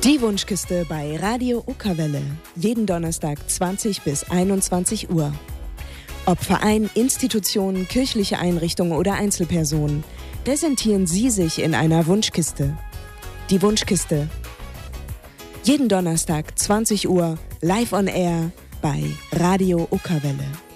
Die Wunschkiste bei Radio Okerwelle. Jeden Donnerstag 20 bis 21 Uhr. Ob Verein, Institutionen, kirchliche Einrichtungen oder Einzelpersonen, präsentieren Sie sich in einer Wunschkiste. Die Wunschkiste. Jeden Donnerstag 20 Uhr live on air bei Radio Okerwelle.